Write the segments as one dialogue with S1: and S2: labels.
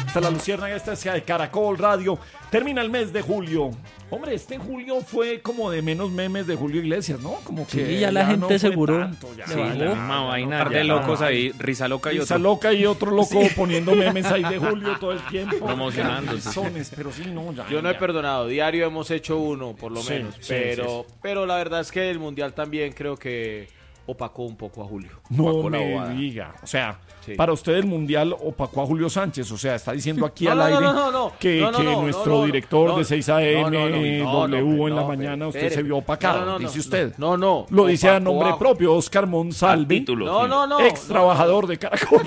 S1: Esta es La Luciérnaga, esta es de Caracol Radio. Termina el mes de julio. Hombre, este julio fue como de menos memes de Julio Iglesias, ¿no? Como que
S2: sí, ya la gente
S1: no
S2: seguro.
S1: Tanto, ya,
S2: Sí,
S1: ya,
S2: la
S3: misma vaina,
S4: Un par de locos ahí, risa loca y
S1: Risa
S4: otro.
S1: loca y otro loco poniendo memes ahí de Julio todo el tiempo.
S3: Promocionándose.
S1: Cabezones, pero sí, no, ya.
S4: Yo no he
S1: ya.
S4: perdonado, diario hemos hecho uno, por lo
S1: Sí,
S4: menos,
S1: sí,
S4: pero la verdad es que el Mundial también creo que opacó un poco a Julio.
S1: No
S4: Opacó la
S1: me
S4: bobada.
S1: diga. O sea,
S4: Sí.
S1: para usted el Mundial opacó a Julio Sánchez. O sea, está diciendo aquí
S4: No,
S1: al
S4: no,
S1: aire
S4: no,
S1: que nuestro director de 6 AM, W en la
S4: no,
S1: mañana, usted
S4: espere.
S1: se vio opacado,
S4: No,
S1: dice usted.
S4: No.
S1: Lo dice a
S4: opacó
S1: nombre propio, Oscar Monsalve,
S4: No.
S1: ex trabajador de Caracol.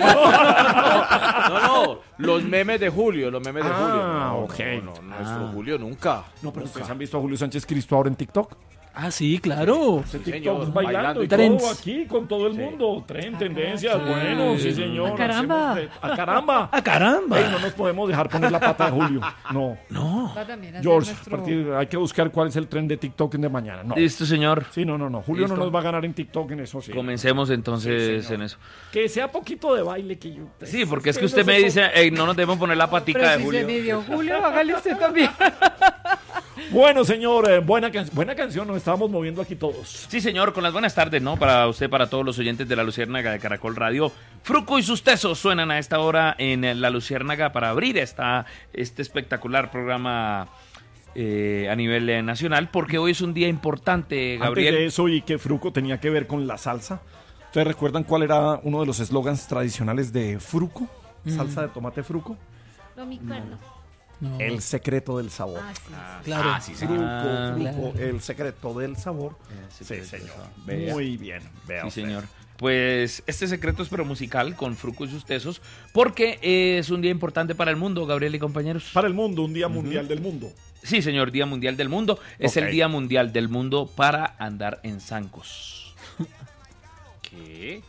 S4: No, los memes de Julio, los memes de Julio. No,
S1: ok.
S4: nuestro Julio nunca.
S1: No, pero ustedes han visto a Julio Sánchez Cristo ahora en TikTok.
S2: Ah, sí, claro.
S1: En
S4: Sí,
S1: TikTok
S4: señor,
S1: bailando y
S2: Trends.
S1: todo aquí con todo el mundo. Tendencias, bueno, sí señor.
S2: ¡A caramba!
S1: ¡A caramba!
S2: ¡Ah, caramba!
S1: Ey, no nos podemos dejar poner la pata de Julio. No. George, hay que buscar cuál es el tren de TikTok de mañana. No.
S3: Listo, señor.
S1: Sí, no. Julio
S3: Listo.
S1: no nos va a ganar en TikTok en eso, sí.
S3: Comencemos entonces
S1: Sí, señor.
S3: en eso.
S1: Que sea poquito de baile que yo...
S3: Sí, porque es que usted me dice, no nos debemos poner la patica de Julio.
S5: Julio, hágale usted también.
S1: Bueno, señor, buena canción, nos estábamos moviendo aquí todos.
S3: Sí, señor, con las buenas tardes, ¿no? Para usted, para todos los oyentes de La Luciérnaga de Caracol Radio. Fruco y sus tesos suenan a esta hora en La Luciérnaga para abrir este espectacular programa a nivel nacional, porque hoy es un día importante, Gabriel.
S1: Antes de eso, y que Fruco tenía que ver con la salsa. ¿Ustedes recuerdan cuál era uno de los eslogans tradicionales de Fruco? Salsa de tomate Fruco.
S5: No me acuerdo.
S2: No.
S1: El secreto del sabor.
S2: Claro.
S1: Fruco, el secreto del sabor. Sí, señor.
S3: Vea.
S1: Muy bien. Vea
S3: Sí,
S1: usted.
S3: señor. Pues este secreto es pero musical con Fruco y sus tesos, porque es un día importante para el mundo, Gabriel y compañeros.
S1: Para el mundo, un día mundial del mundo.
S3: Sí, señor, Día Mundial del Mundo. Es
S1: Ok.
S3: el Día Mundial del Mundo para andar en zancos. ¿Qué?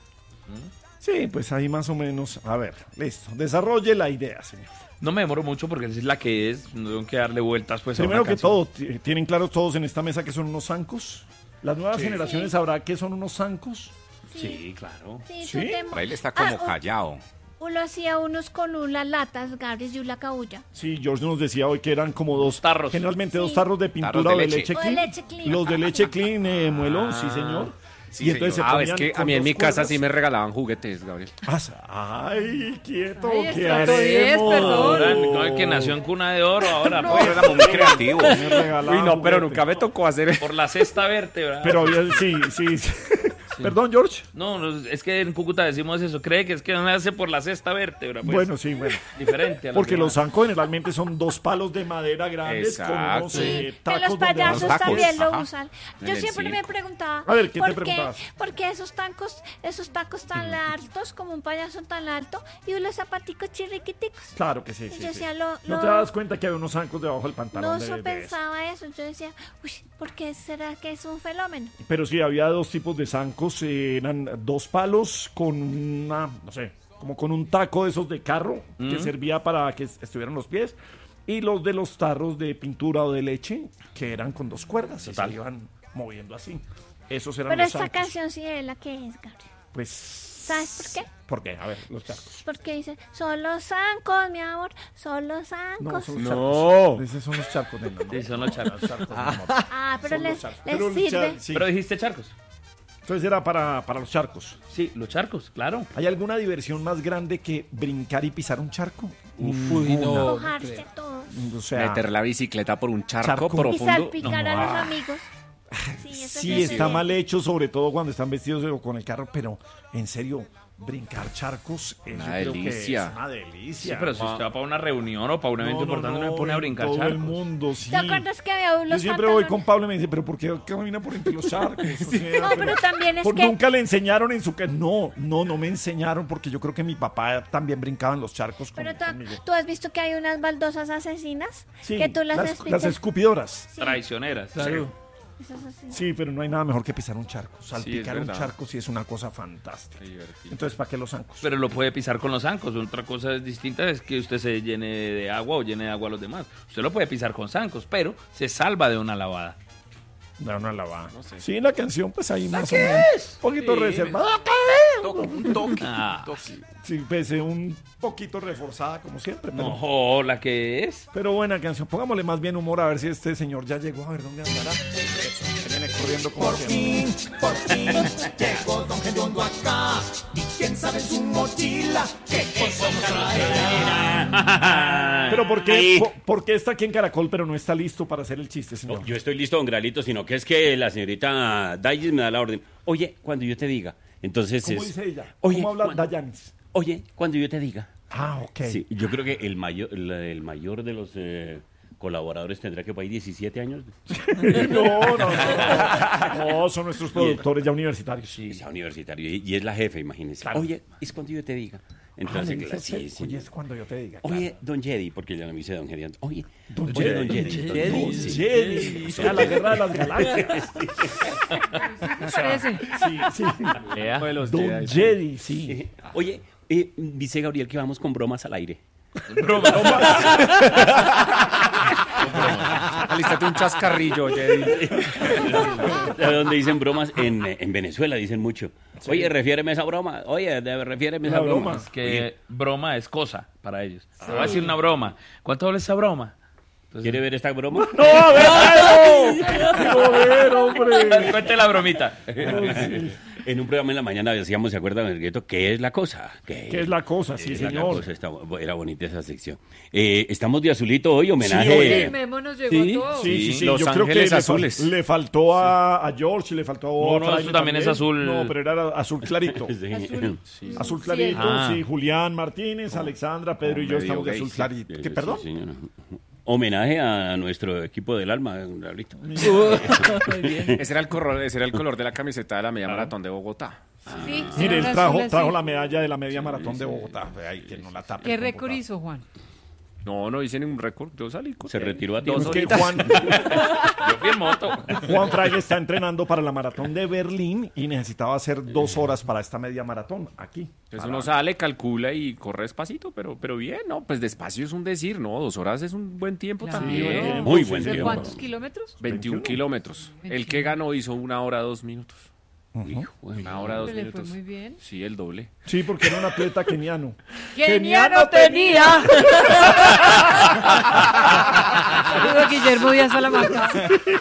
S1: Sí, pues ahí más o menos. A ver, listo. Desarrolle la idea, señor.
S3: No me demoro mucho porque es la que es, no tengo que darle vueltas pues a
S1: Primero
S3: una
S1: que
S3: canción.
S1: todo, ¿tienen claros todos en esta mesa que son unos zancos? ¿Las nuevas generaciones sabrán qué son unos zancos?
S3: Sí, claro.
S5: Sí,
S1: ¿Sí?
S5: tú te-
S6: Por ahí le está como
S5: Ah,
S6: callado.
S5: Uno hacía unos con unas latas, Gabriel, y una cabulla.
S1: Sí, George nos decía hoy que eran como dos
S3: tarros.
S1: Generalmente dos
S5: Sí.
S1: tarros de pintura
S6: Tarros de
S1: o de
S6: leche.
S1: leche
S5: O de
S1: clean.
S5: leche clean.
S1: Los de leche clean, Muelo, sí, señor.
S6: Sí,
S1: y entonces
S6: señor.
S1: se
S6: Es
S1: ponían
S6: que a
S1: con
S6: mí en
S1: dos
S6: mi casa
S1: cuerdas.
S6: sí me regalaban juguetes, Gabriel.
S1: Ay, quieto,
S5: Ay,
S1: ¿qué
S5: estrato 10,
S1: haremos?
S5: perdón.
S3: Ahora, no, el que nació en cuna de oro ahora,
S6: Yo
S3: pues,
S6: era muy creativo.
S1: Me regalaban
S6: Uy, no, pero
S1: juguetes.
S6: nunca me tocó hacer
S3: por la sexta vértebra.
S1: Pero había, sí. Perdón, George.
S3: No, es que en Cúcuta decimos eso, cree que es que nace por la sexta vértebra, pues.
S1: Bueno, sí, bueno.
S3: Diferente a las
S1: Porque los
S3: demás.
S1: zancos generalmente son dos palos de madera grandes con
S6: Exacto.
S1: unos
S5: Sí, que
S1: tacos
S5: los
S1: donde
S5: payasos
S1: van-
S6: tacos,
S5: también lo
S6: ajá.
S5: usan.
S6: En
S5: Yo
S6: el
S5: siempre me
S6: circo.
S5: preguntaba,
S1: A ver, ¿qué te
S5: ¿por
S1: preguntabas?
S5: ¿por qué esos tacos tan altos, como un payaso tan alto, y unos zapaticos chirriquiticos?
S1: Claro que sí,
S5: Y
S1: sí,
S5: yo
S1: sí.
S5: decía,
S1: ¿No te das cuenta que hay unos zancos debajo del pantalón
S5: no
S1: de eso?
S5: pensaba eso. Yo decía, uy, ¿por qué será que es un fenómeno?
S1: Pero sí, había dos tipos de zancos. Eran dos palos con una, no sé, como con un taco de esos de carro que servía para que estuvieran los pies. Y los de los tarros de pintura o de leche, que eran con dos cuerdas y se iban moviendo así. Esos eran
S5: Pero
S1: los
S5: esta
S1: zancos.
S5: canción sí es la que es, Gabriel.
S1: Pues...
S5: ¿Sabes por qué?
S1: ¿Por qué? A ver, los charcos.
S5: Porque dice, son los zancos, mi amor, son los
S1: No,
S5: zancos.
S1: son los
S6: No.
S1: charcos. Esos son los charcos de
S3: Sí, son los charcos.
S1: Los charcos de amor.
S5: Ah, pero
S1: Son los
S5: les
S1: charcos. Pero el
S5: sirve.
S1: sí.
S3: Pero dijiste charcos.
S1: Entonces era para los charcos.
S3: Sí, los charcos, claro.
S1: ¿Hay alguna diversión más grande que brincar y pisar un charco?
S2: Uy,
S1: Ninguna.
S2: no.
S5: Mojarse todos.
S1: O sea,
S6: Meter la bicicleta por un charco,
S1: Charco.
S5: Y
S6: profundo.
S5: salpicar a los
S1: No.
S5: amigos. Sí, eso
S1: sí
S5: sí
S1: está
S5: es.
S1: mal hecho, sobre todo cuando están vestidos o con el carro, pero en serio, brincar charcos
S6: Una
S1: yo creo que
S6: delicia.
S1: es una delicia.
S3: Sí, pero si usted va para una reunión o para un evento importante, no me pone a
S1: en
S3: brincar
S1: todo
S3: charcos.
S1: el mundo, sí.
S5: ¿Te acuerdas que había
S1: Yo
S5: unos
S1: siempre voy
S5: pantalones?
S1: con Pablo y me dice, pero ¿por qué camina por entre los charcos? O sea,
S5: No, pero también es
S1: por-
S5: que...
S1: Nunca le enseñaron en su casa. No me enseñaron porque yo creo que mi papá también brincaba en los charcos
S5: Pero
S1: conmigo.
S5: tú has visto que hay unas baldosas asesinas
S1: Sí,
S5: que tú las
S1: las
S5: despichas.
S1: escupidoras.
S5: Sí,
S3: Traicioneras.
S2: Claro.
S5: esas así.
S1: Sí, pero no hay nada mejor que pisar un charco. Salpicar un
S6: verdad.
S1: charco sí es una cosa fantástica. Entonces, ¿para qué los zancos?
S3: Pero lo puede pisar con los zancos. Otra cosa distinta es que usted se llene de agua o llene de agua a los demás. Usted lo puede pisar con zancos, pero se salva de una lavada.
S1: Da una lavada.
S7: No sé.
S1: Sí, la canción, pues ahí más o menos. Un poquito reservada.
S7: Un toque.
S3: Ah.
S1: Sí, pues un poquito reforzada, como siempre. Pero,
S3: No, la que es.
S1: pero buena canción. Pongámosle más bien humor a ver si este señor ya llegó. A ver dónde andará. Eso, que viene corriendo como siempre.
S8: Por fin llegó Don Gediondo acá. Y quién sabe en su mochila qué cosa nos traerá.
S1: Pero ¿por qué está aquí en Caracol, pero no está listo para hacer el chiste, señor?
S9: No, yo estoy listo, don Gralito, sino que es que la señorita Dayis me da la orden. Oye, cuando yo te diga. Entonces
S1: ¿Cómo
S9: es...
S1: dice ella?
S9: Oye,
S1: ¿Cómo habla
S9: cuando-
S1: Dayanis?
S9: Oye, cuando yo te diga.
S1: Ah, ok.
S9: Sí, yo creo que el mayor de los colaboradores tendrá que por ahí 17 años.
S1: No, no, son nuestros productores ya universitarios.
S9: Y sea universitario y es la jefe, imagínese.
S1: Claro.
S9: Oye, es cuando yo te diga.
S1: Ah,
S9: Entonces,
S1: le dice
S9: claro,
S1: usted,
S9: sí, sí.
S1: oye, es cuando yo te diga.
S9: Oye, don Jedi, porque ya no me dice don Jedi. Oye,
S1: Don
S9: oye,
S1: Jedi.
S9: don Jedi.
S1: Don Jedi. O sea, la guerra de las galaxias.
S2: Parece.
S1: Sí, sí.
S4: De los
S1: Don
S4: Jedi.
S1: Jedi, sí.
S9: Oye, dice Gabriel que vamos con bromas al aire.
S6: Alístate un chascarrillo, Jedi.
S9: ¿Sabe dónde dicen bromas? En Venezuela dicen mucho. Oye, refiéreme esa broma. Oye, refiéreme esa
S1: Una
S9: broma.
S1: broma.
S3: Es que broma es cosa para ellos. Te voy a decir una broma. ¿Cuánto vale esa broma? Entonces,
S9: ¿Quiere ver esta broma?
S1: ¡No, a ver! ¡Quiero ver, hombre!
S3: cuente la bromita.
S9: En un programa en la mañana decíamos, ¿se acuerdan, Ergueto? ¿Qué es la cosa?
S1: ¿Qué es la cosa? Sí,
S9: es la
S1: señor.
S9: cosa? Era bonita esa sección. Estamos de azulito hoy, homenaje.
S1: oye.
S2: El Memo nos llegó
S6: Sí.
S2: todo.
S1: Sí, sí, sí.
S6: Los
S1: Yo creo que
S6: Ángeles
S1: le
S6: Azules.
S1: le faltó a George, le faltó a
S3: No, no,
S1: Fraile
S3: eso también es azul.
S1: No, pero era azul clarito.
S9: Sí.
S1: Azul clarito,
S3: Ah.
S1: sí. Julián Martínez, Alexandra, Pedro y yo
S6: medio
S1: estamos de
S6: gay,
S1: azul
S6: sí.
S1: clarito. ¿Qué,
S9: Sí,
S1: perdón?
S9: sí, señor. Homenaje a nuestro equipo del alma, Gabrielito.
S6: Ese era el color de la camiseta de la media maratón de Bogotá.
S2: Sí,
S1: Mire, él
S2: eran
S1: trajo
S2: azules,
S1: trajo
S2: sí.
S1: la medalla de la media maratón de Bogotá. Ay, que no la tape.
S2: ¿Qué récord hizo, Juan?
S6: No hice ningún récord. Yo salí con
S9: Se retiró a tiempo.
S1: Es que Juan,
S3: Yo fui en moto.
S1: Juan Fraile está entrenando para la maratón de Berlín y necesitaba hacer 2 horas para esta media maratón aquí.
S6: Entonces uno sale, calcula y corre despacito, pero bien, ¿no? Pues despacio es un decir, ¿no? 2 horas es un buen tiempo
S2: Claro.
S6: también.
S9: Muy buen
S2: ¿De
S9: tiempo.
S2: cuántos kilómetros?
S6: 21 kilómetros. El que ganó hizo 1 hora 2 minutos.
S9: Hijo,
S6: 1 hora 2
S2: Le fue
S6: minutos.
S2: muy bien.
S6: Sí, el doble.
S1: Sí, porque era un atleta keniano.
S2: ¡Keniano tenía! Saludos, Guillermo Díaz Salamanca.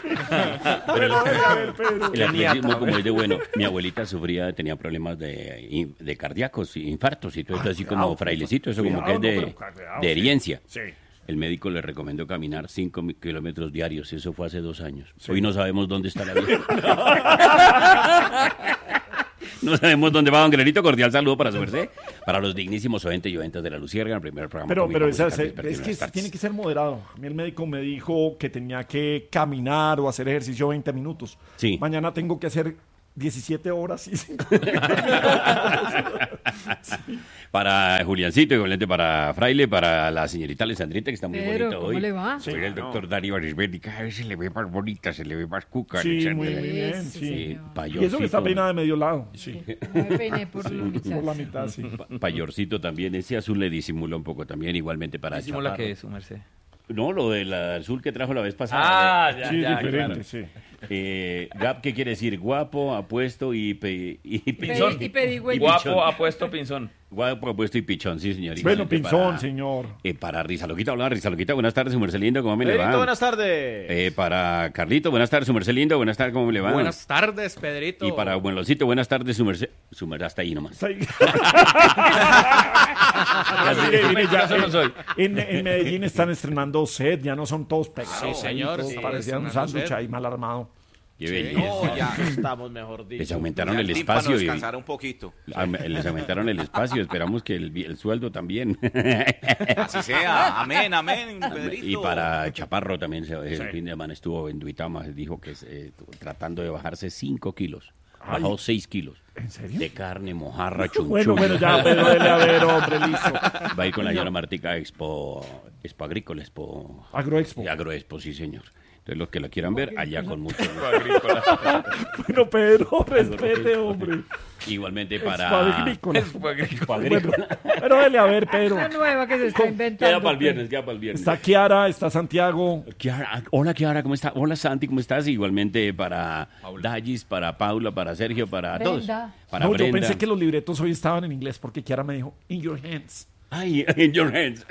S9: El atletismo, como es de bueno, mi abuelita tenía problemas de cardíacos, infartos y todo esto así como frailecito, eso como que es de herencia.
S1: Sí.
S9: El médico le recomendó caminar 5 kilómetros diarios, eso fue hace 2 años. Hoy no sabemos dónde está la vieja. No sabemos dónde va don Granito. Cordial saludo para su merced, para los dignísimos oyentes y oyentas de la Luciérnaga, el primer programa.
S1: Pero
S9: cómico
S1: esa-
S9: musical
S1: es
S9: vespertino de
S1: que
S9: las tardes.
S1: tiene que ser moderado. A mí el médico me dijo que tenía que caminar o hacer ejercicio 20 minutos.
S9: Sí.
S1: Mañana tengo que hacer 17 horas y 5
S9: Para Juliancito, igualmente para Fraile, para la señorita Alessandrita, que está muy
S2: Pero,
S9: bonita
S2: ¿cómo
S9: hoy.
S2: le va?
S9: Oiga, el doctor Darío Arismendi, cada vez se le ve más bonita, se le ve más cuca.
S1: Sí,
S9: Alexandra.
S1: muy bien,
S2: Eso,
S1: sí.
S2: señor.
S1: Y eso que está peinada de medio lado. Sí.
S2: Me peiné por la mitad.
S1: Por la mitad, sí.
S9: Payorcito también, ese azul le disimula un poco también, igualmente para
S3: Disimula
S9: Chaparro.
S3: que es, su merced.
S9: No, lo del azul que trajo la vez pasada.
S3: Ah, ya,
S1: Sí,
S3: ya,
S1: diferente,
S3: claro.
S1: sí.
S9: Gap, ¿qué quiere decir? Guapo, apuesto y
S3: Pinzón.
S2: Y pedigüeño.
S3: Guapo, apuesto, pinzón.
S9: Guapo, apuesto y pichón, sí, señorita.
S1: Bueno,
S9: Igualmente
S1: pinzón,
S9: para-
S1: señor.
S9: Para Rizaloquita, hola, Rizaloquita, buenas tardes, su merced lindo, ¿cómo me le va?
S4: Pedrito, buenas tardes.
S9: Para Carlito, buenas tardes, su merced lindo, buenas tardes, ¿cómo le va?
S7: Buenas tardes, Pedrito.
S9: Y para Buenlocito, buenas tardes, su merced hasta ahí nomás.
S1: Está ahí.
S3: Así
S1: Mire, mire, ya,
S3: eso no soy.
S1: en Medellín están estrenando set, ya no son todos pegados.
S7: Sí, señor,
S1: Todos
S7: sí,
S1: parecían un
S7: estrenando
S1: sándwich
S7: set.
S1: ahí mal armado.
S9: Qué belleza.
S4: No, ya estamos, mejor dicho.
S9: Les aumentaron el
S7: Ya tímpano
S9: espacio y
S7: descansar un poquito.
S9: les aumentaron el espacio, esperamos que el sueldo también.
S7: Así sea. Amén, amén, Pedrito.
S9: Y para Chaparro también el fin de semana estuvo en Duitama, dijo que tratando de bajarse 5 kilos. Bajó 6 kilos.
S1: ¿En serio?
S9: De carne, mojarra, chunchullo.
S1: Bueno, ya, pero dele a ver, hombre, listo.
S9: Va a ir con la señora Martica Expo Agrícola,
S1: Agroexpo.
S9: Agroexpo, sí, señor. Entonces, los que lo quieran ver, allá con mucho gusto.
S1: Bueno, Pedro, respete, hombre.
S9: Igualmente para...
S1: Expo Agrícola. Pero dele a ver, Pedro.
S2: Una nueva que se está inventando.
S9: Queda para el viernes.
S1: Está Kiara, está Santiago.
S9: Hola, Kiara, ¿cómo está? Hola, Santi, ¿cómo estás? Igualmente para Dallis, para Paula, para Sergio, para todos. Para
S1: No, yo
S9: Brenda.
S1: pensé que los libretos hoy estaban en inglés porque Kiara me dijo, in your hands.
S9: Ay, in your hands.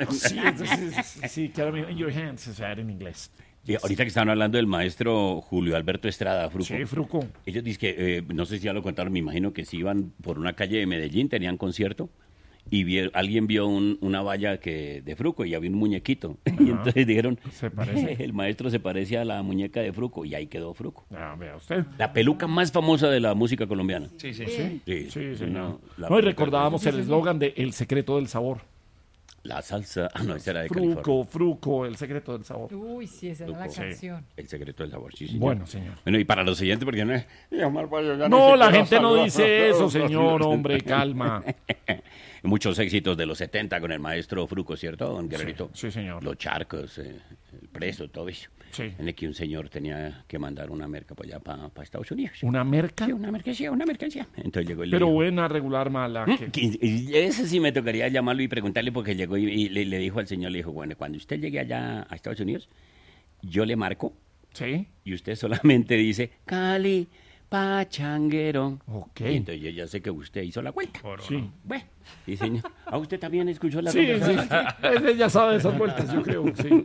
S1: Sí, Kiara me dijo, in your hands, o sea, era en inglés.
S9: Y ahorita que estaban hablando del maestro Julio Alberto Estrada, Fruco.
S1: Sí, Fruco.
S9: Ellos dicen que, no sé si ya lo contaron, me imagino que si iban por una calle de Medellín, tenían concierto, y alguien vio una valla de Fruco y había un muñequito. Y entonces dijeron,
S1: ¿Se parece?
S9: el maestro se parece a la muñeca de Fruco, y ahí quedó Fruco.
S1: Vea usted.
S9: La peluca más famosa de la música colombiana.
S3: Sí.
S1: Sí, señor.
S9: La
S1: No, y
S9: peluca-
S1: recordábamos el eslogan de El secreto del sabor.
S9: La salsa, no, esa era de California.
S1: Fruco, el secreto del sabor.
S2: Uy, sí, esa era la
S9: Sí.
S2: canción.
S9: El secreto del sabor, sí, señor.
S1: Bueno, señor.
S9: Bueno, y para los siguientes, porque no es...
S1: No, la gente no dice eso, señor, hombre, calma.
S9: Muchos éxitos de los 70 con el maestro Fruco, ¿cierto, don Guerrerito?
S1: Sí, señor.
S9: Los charcos, el preso, todo eso.
S1: Sí.
S9: En el que un señor tenía que mandar una merca para allá, para Estados Unidos.
S1: ¿Una merca?
S9: Sí, una mercancía. Entonces llegó el...
S1: Pero buena, regular, mala.
S9: Ese sí me tocaría llamarlo y preguntarle porque llegó y le dijo al señor, le dijo, bueno, cuando usted llegue allá a Estados Unidos, yo le marco
S1: Sí.
S9: y usted solamente dice, Cali, pachanguero.
S1: Ok.
S9: Y entonces yo ya sé que usted hizo la vuelta.
S1: Sí.
S9: Bueno, sí, señor. ¿A usted también escuchó la
S1: Sí,
S9: conversación?
S1: Ese ya sabe esas vueltas, yo creo, sí.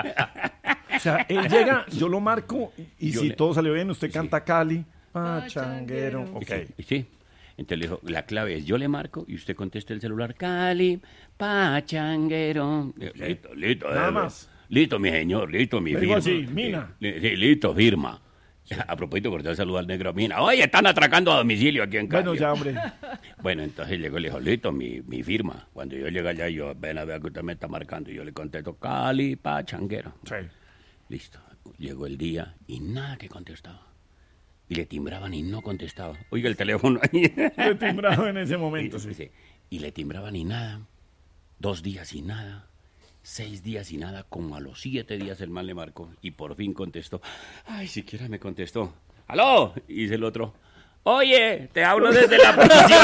S1: O sea, él llega, yo lo marco y
S9: Yo
S1: si
S9: le-
S1: todo salió bien, usted canta Cali, pachanguero. Ok.
S9: Sí. Entonces le dijo, la clave es yo le marco y usted contesta el celular, Cali, pachanguero. Listo.
S1: Nada más.
S9: Listo, mi señor, listo, mi
S1: Le digo
S9: firma.
S1: así, Mina.
S9: Sí, listo, firma. A propósito, corté el saludo al negro Mina. Oye, están atracando a domicilio aquí en Cali.
S1: Bueno, ya, hombre.
S9: Bueno, entonces llegó y le dijo, listo, mi firma. Cuando yo llegué allá, yo, ven a ver que usted me está marcando. Y yo le contesto, Cali, pachanguero.
S1: Sí.
S9: Listo. Llegó el día y nada que contestaba. Y le timbraban y no contestaba. Oiga el teléfono ahí.
S1: Le timbrado en ese momento, sí.
S9: Dice, y le timbraban y nada. 2 días y nada. 6 días y nada. Como a los 7 días el man le marcó y por fin contestó. Ay, siquiera me contestó. ¡Aló! Y dice el otro. Oye, te hablo desde la prisión.